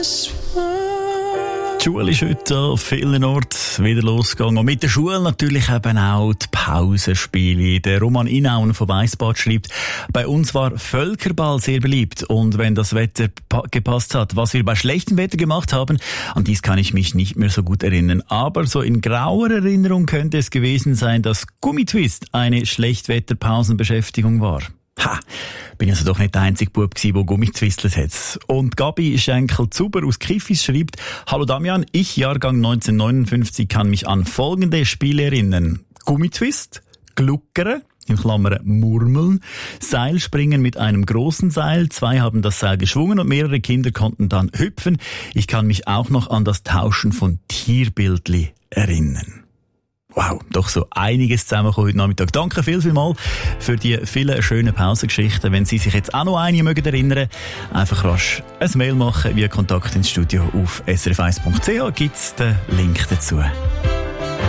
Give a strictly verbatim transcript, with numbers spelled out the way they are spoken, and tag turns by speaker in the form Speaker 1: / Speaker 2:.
Speaker 1: Die Schule ist heute an vielen Orten wieder losgegangen. Und mit der Schule natürlich eben auch die Pausenspiele. Der Roman Inauen von Weissbad schreibt, bei uns war Völkerball sehr beliebt. Und wenn das Wetter gepasst hat, was wir bei schlechtem Wetter gemacht haben, an dies kann ich mich nicht mehr so gut erinnern. Aber so in grauer Erinnerung könnte es gewesen sein, dass Gummitwist eine Schlechtwetterpausenbeschäftigung war. Ha, bin also doch nicht der einzige Bub gsi, der Gummitwistelt hat. Und Gabi Schenkel-Zuber aus Kiffis schreibt, hallo Damian, ich Jahrgang neunzehnhundertneunundfünfzig kann mich an folgende Spiele erinnern. Gummitwist, Gluckere, in Klammern Murmeln, Seilspringen mit einem großen Seil, zwei haben das Seil geschwungen und mehrere Kinder konnten dann hüpfen. Ich kann mich auch noch an das Tauschen von Tierbildli erinnern. Wow, doch so einiges zusammengekommen heute Nachmittag. Danke viel, viel mal für die vielen schönen Pausengeschichten. Wenn Sie sich jetzt auch noch eine mögen erinnern, einfach rasch ein Mail machen via Kontakt ins Studio auf s r f eins punkt c h gibt's den Link dazu.